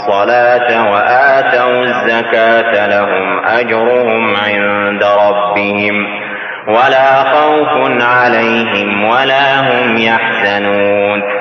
الصلاة وآتوا الزكاة لهم أجرهم عند ربهم ولا خوف عليهم ولا هم يحزنون.